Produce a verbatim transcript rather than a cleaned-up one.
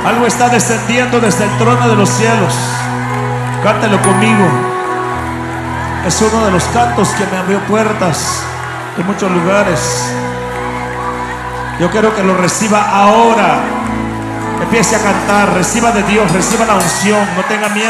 Algo está descendiendo desde el trono de los cielos. Cántelo conmigo. Es uno de los cantos que me abrió puertas en muchos lugares. Yo quiero que lo reciba ahora. Empiece a cantar, reciba de Dios, reciba la unción, no tenga miedo.